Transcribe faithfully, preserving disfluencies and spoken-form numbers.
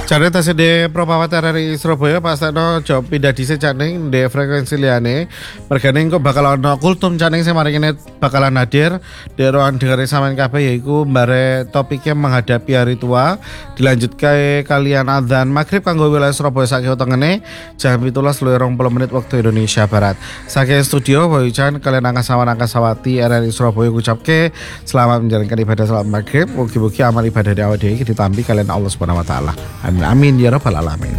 Jare tas de Propawati R R I Surabaya pastekno job pindah dhisik caning de frekuensi liyane. Mergane engko bakal ana kultum caning sing mari kene bakalan hadir di ruang dengere sampean kabeh yaiku mbare topiknya menghadapi hari tua. Dilanjutke kalian adzan maghrib kanggo wilayah Surabaya saking wetengene jam pitulas luwih rong puluh menit waktu Indonesia Barat. Saking studio Boy Chan kalian Angkasawan Angkasawati R R I Surabaya ngucapke selamat menjalankan ibadah salat maghrib. Mugi-mugi amal ibadah awake dhewe ditampi kalian Allah Subhanahu wa taala. Amin ya rabbal alamin.